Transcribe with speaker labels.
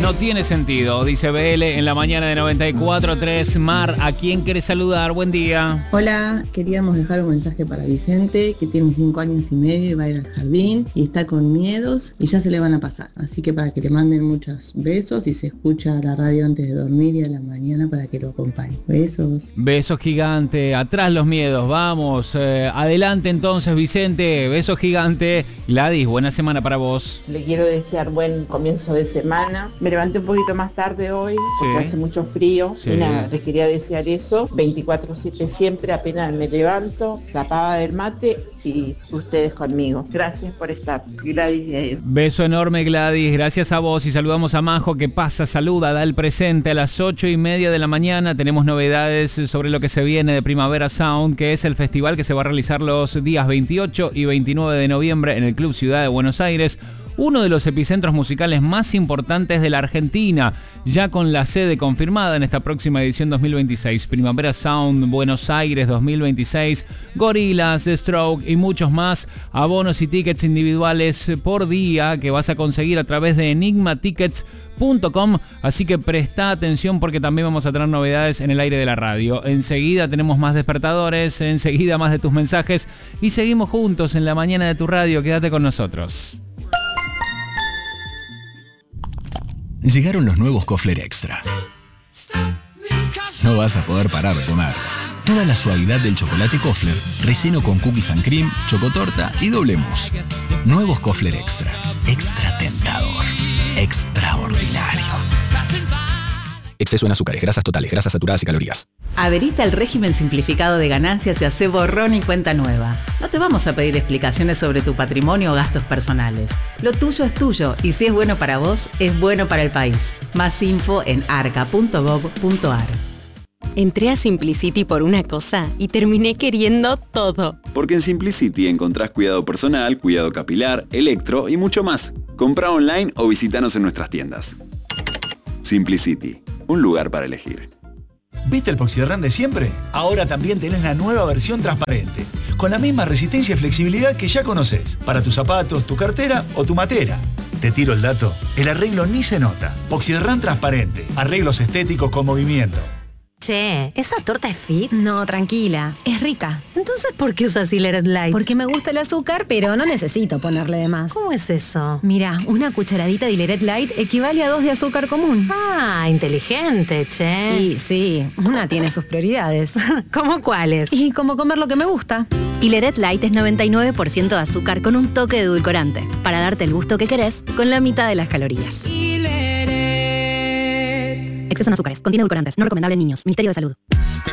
Speaker 1: no tiene sentido, dice BL en la mañana de 94.3. Mar, ¿a quién querés saludar? Buen día.
Speaker 2: Hola, queríamos dejar un mensaje para Vicente, que tiene 5 años y medio y va a ir al jardín y está con miedos y ya se le van a pasar. Así que para que le manden muchos besos y se escucha la radio antes de dormir y a la mañana para que lo acompañe. Besos.
Speaker 1: Besos gigante, atrás los miedos, vamos. Adelante entonces, Vicente, besos gigante. Gladys, buena semana para vos.
Speaker 3: Le quiero desear buen comienzo de semana. Me levanté un poquito más tarde hoy porque hace mucho frío.
Speaker 1: Sí.
Speaker 3: Y nada, les quería desear eso. 24/7 siempre, apenas me levanto, la pava del mate y ustedes conmigo. Gracias por estar. Gladys.
Speaker 1: Beso enorme, Gladys, gracias a vos y saludamos a Majo que pasa, saluda, da el presente a las 8:30 de la mañana. Tenemos novedades sobre lo que se viene de Primavera Sound, que es el festival que se va a realizar los días 28 y 29 de noviembre en el Club Ciudad de Buenos Aires, uno de los epicentros musicales más importantes de la Argentina, ya con la sede confirmada en esta próxima edición 2026. Primavera Sound Buenos Aires 2026, Gorillaz, The Stroke y muchos más. Abonos y tickets individuales por día que vas a conseguir a través de enigmatickets.com, así que presta atención porque también vamos a tener novedades en el aire de la radio. Enseguida tenemos más despertadores, enseguida más de tus mensajes y seguimos juntos en la mañana de tu radio. Quédate con nosotros.
Speaker 4: Llegaron los nuevos Kofler Extra. No vas a poder parar de comer. Toda la suavidad del chocolate Kofler, relleno con cookies and cream, chocotorta y doble mousse. Nuevos Kofler Extra. Extra tentador. Extraordinario. Exceso en azúcares, grasas totales, grasas saturadas y calorías.
Speaker 5: Adherite al régimen simplificado de ganancias y hace borrón y cuenta nueva. No te vamos a pedir explicaciones sobre tu patrimonio o gastos personales. Lo tuyo es tuyo y si es bueno para vos, es bueno para el país. Más info en arca.gov.ar.
Speaker 6: Entré a Simplicity por una cosa y terminé queriendo todo.
Speaker 7: Porque en Simplicity encontrás cuidado personal, cuidado capilar, electro y mucho más. Comprá online o visítanos en nuestras tiendas. Simplicity, un lugar para elegir.
Speaker 8: ¿Viste el Poxyderran de siempre? Ahora también tenés la nueva versión transparente, con la misma resistencia y flexibilidad que ya conocés, para tus zapatos, tu cartera o tu matera. Te tiro el dato, el arreglo ni se nota. Poxyderran transparente, arreglos estéticos con movimiento.
Speaker 9: Che, ¿esa torta es fit?
Speaker 10: No, tranquila, es rica.
Speaker 9: Entonces, ¿por qué usas Hileret Light?
Speaker 10: Porque me gusta el azúcar, pero no necesito ponerle de más.
Speaker 9: ¿Cómo es eso?
Speaker 10: Mira, una cucharadita de Hileret Light equivale a 2 de azúcar común.
Speaker 9: Ah, inteligente, che.
Speaker 10: Y sí, una tiene sus prioridades.
Speaker 9: ¿Cómo cuáles?
Speaker 10: Y como comer lo que me gusta.
Speaker 6: Hileret Light es 99% de azúcar con un toque de edulcorante, para darte el gusto que querés con la mitad de las calorías. Exceso en azúcares, contiene edulcorantes, no recomendable en niños. Ministerio de Salud.